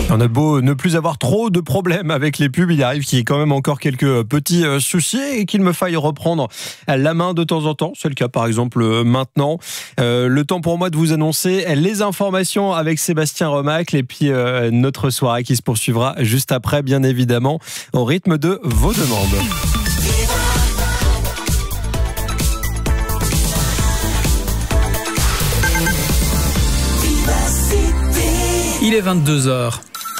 On a beau ne plus avoir trop de problèmes avec les pubs, il arrive qu'il y ait quand même encore quelques petits soucis et qu'il me faille reprendre la main de temps en temps. C'est le cas par exemple maintenant. Le temps pour moi de vous annoncer les informations avec Sébastien Remacle et puis notre soirée qui se poursuivra juste après, bien évidemment, au rythme de vos demandes. Il est 22h.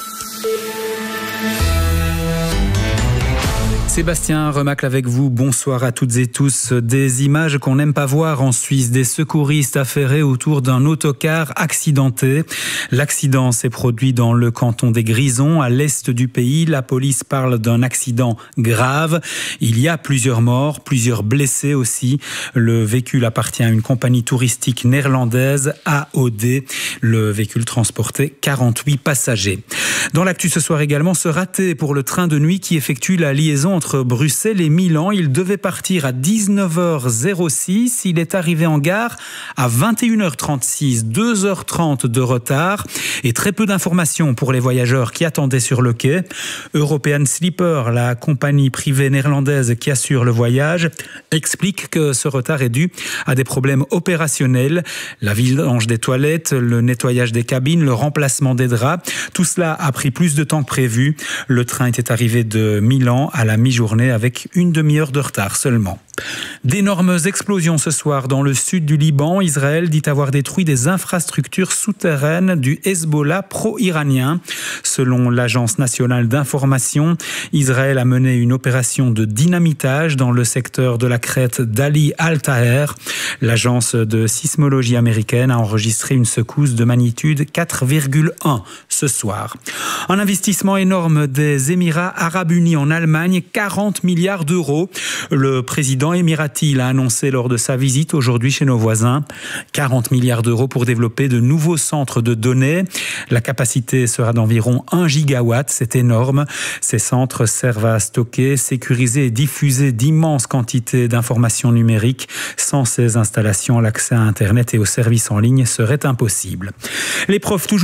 Sébastien Remacle avec vous, bonsoir à toutes et tous. Des images qu'on n'aime pas voir en Suisse, des secouristes affairés autour d'un autocar accidenté. L'accident s'est produit dans le canton des Grisons, à l'est du pays. La police parle d'un accident grave. Il y a plusieurs morts, plusieurs blessés aussi. Le véhicule appartient à une compagnie touristique néerlandaise, AOD. Le véhicule transportait 48 passagers. Dans l'actu ce soir également, ce raté pour le train de nuit qui effectue la liaison entre Bruxelles et Milan. Il devait partir à 19h06. Il est arrivé en gare à 21h36, 2h30 de retard et très peu d'informations pour les voyageurs qui attendaient sur le quai. European Sleeper, la compagnie privée néerlandaise qui assure le voyage, explique que ce retard est dû à des problèmes opérationnels. La vidange des toilettes, le nettoyage des cabines, le remplacement des draps. Tout cela a pris plus de temps que prévu. Le train était arrivé de Milan à la mi-journée avec une demi-heure de retard seulement. D'énormes explosions ce soir dans le sud du Liban. Israël dit avoir détruit des infrastructures souterraines du Hezbollah pro-iranien. Selon l'Agence nationale d'information, Israël a mené une opération de dynamitage dans le secteur de la crête d'Ali Al-Taher. L'agence de sismologie américaine a enregistré une secousse de magnitude 4,1 ce soir. Un investissement énorme des Émirats arabes unis en Allemagne, 40 milliards d'euros. Le président émirati l'a annoncé lors de sa visite aujourd'hui chez nos voisins. 40 milliards d'euros pour développer de nouveaux centres de données. La capacité sera d'environ 1 gigawatt, c'est énorme. Ces centres servent à stocker, sécuriser et diffuser d'immenses quantités d'informations numériques. Sans ces installations, l'accès à Internet et aux services en ligne serait impossible. Les profs toujours